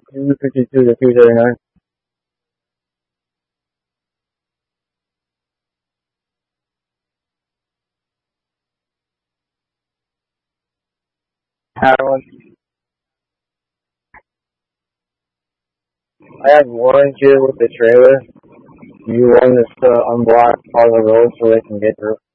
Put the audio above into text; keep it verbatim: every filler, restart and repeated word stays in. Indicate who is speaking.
Speaker 1: two fifty-two to two thirty-nine. Alan, I had one kid with the trailer. You want us to unblock all the roads so they can get through.